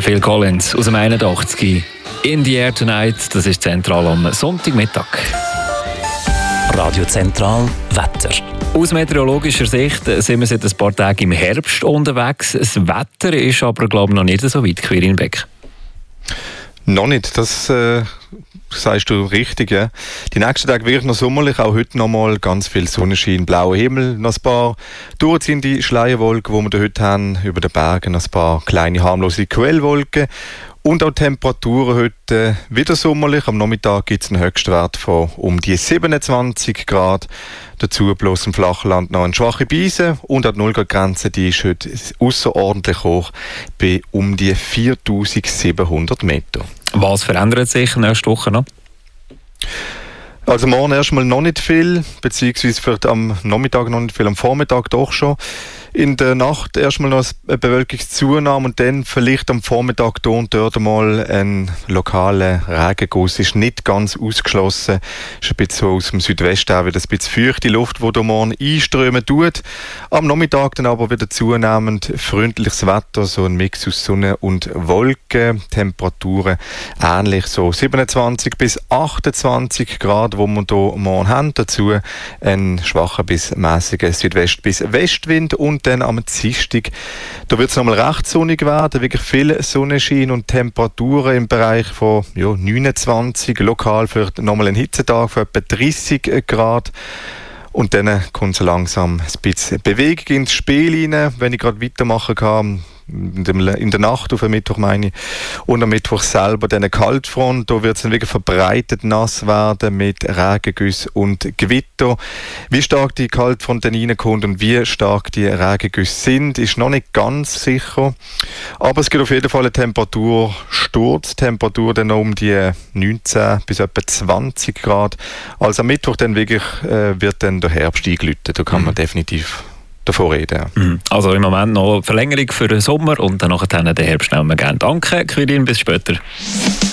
Phil Collins aus dem 81. In the Air Tonight, das ist zentral am Sonntagmittag. Radio Zentral Wetter. Aus meteorologischer Sicht sind wir seit ein paar Tagen im Herbst unterwegs. Das Wetter ist aber, glaube ich, noch nicht so weit, Quirin Beck. Noch nicht, das sagst du richtig. Ja. Die nächsten Tage wird noch sommerlich, auch heute noch mal ganz viel Sonnenschein, blauer Himmel, noch ein paar durchziehende Schleierwolken, die wir heute haben, über den Bergen, noch ein paar kleine harmlose Quellwolken. Und auch die Temperaturen heute wieder sommerlich. Am Nachmittag gibt es einen Höchstwert von um die 27 Grad. Dazu bloß im Flachland noch eine schwache Brise. Und auch die 0-Grad-Grenze, die ist heute außerordentlich hoch, bei um die 4700 Meter. Was verändert sich nächste Woche noch? Also morgen erstmal noch nicht viel, beziehungsweise vielleicht am Nachmittag noch nicht viel, am Vormittag doch schon. In der Nacht erstmal noch eine Bewölkungszunahme und dann vielleicht am Vormittag hier und dort mal ein lokaler Regenguss. Ist nicht ganz ausgeschlossen. Ist ein bisschen so aus dem Südwesten auch wieder ein bisschen feuchte Luft, die hier morgen einströmen tut. Am Nachmittag dann aber wieder zunehmend freundliches Wetter, so ein Mix aus Sonne und Wolken. Temperaturen ähnlich, so 27 bis 28 Grad, wo wir hier morgen haben. Dazu ein schwacher bis mäßiger Südwest- bis Westwind und dann am Dienstag, da wird es nochmal recht sonnig werden, wirklich viel Sonnenschein und Temperaturen im Bereich von 29, lokal vielleicht nochmal ein Hitzetag von etwa 30 Grad. Und dann kommt so langsam ein bisschen Bewegung ins Spiel rein, wenn ich gerade weitermachen kann. In der Nacht auf den Mittwoch meine ich. Und am Mittwoch selber dann eine Kaltfront. Da wird es dann wirklich verbreitet nass werden mit Regengüssen und Gewitter. Wie stark die Kaltfront dann reinkommt und wie stark die Regengüsse sind, ist noch nicht ganz sicher. Aber es gibt auf jeden Fall eine Temperatursturz. Temperatur dann um die 19 bis etwa 20 Grad. Also am Mittwoch dann wirklich wird dann der Herbst eingeläutet. Da kann man definitiv davor reden. Also im Moment noch Verlängerung für den Sommer und dann nachher den Herbst nehmen wir gerne. Danke, Quirin, bis später.